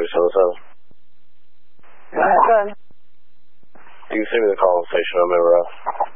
Go ahead. You can send me the call station. I'm ever out.